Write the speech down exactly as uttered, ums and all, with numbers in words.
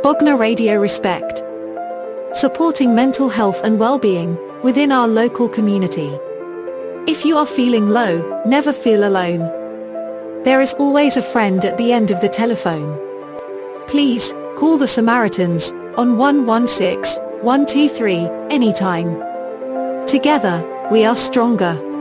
Bogner Radio Respect. Supporting mental health and well-being within our local community. If you are feeling low, never feel alone. There is always a friend at the end of the telephone. Please, call the Samaritans on one one six, one two three anytime. Together, we are stronger.